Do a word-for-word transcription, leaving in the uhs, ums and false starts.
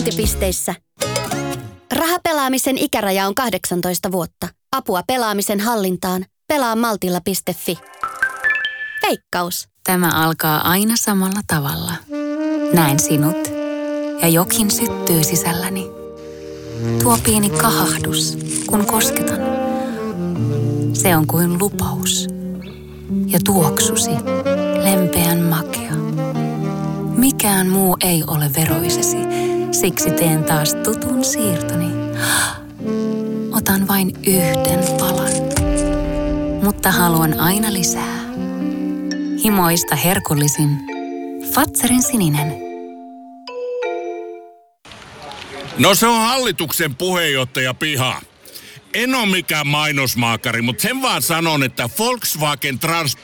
Pisteissä. Rahapelaamisen ikäraja on kahdeksantoista vuotta. Apua pelaamisen hallintaan. Pelaa maltilla piste fi. Veikkaus. Tämä alkaa aina samalla tavalla. Näen sinut ja jokin syttyy sisälläni. Tuo pieni kahahdus, kun kosketan. Se on kuin lupaus. Ja tuoksusi, lempeän makea. Mikään muu ei ole veroisesi, siksi teen taas tutun siirtoni. Otan vain yhden palan, mutta haluan aina lisää. Himoista herkullisin Fazerin sininen. No se on hallituksen puheenjohtaja Piha. En ole mikään mainosmaakari, mutta sen vaan sanon, että Volkswagen Trans